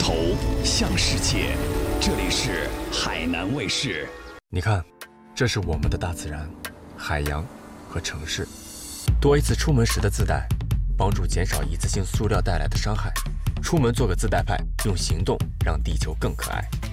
头向世界，这里是海南卫视。 你看，这是我们的大自然、海洋和城市。多一次出门时的自带，帮助减少一次性塑料带来的伤害。出门做个自带派，用行动让地球更可爱。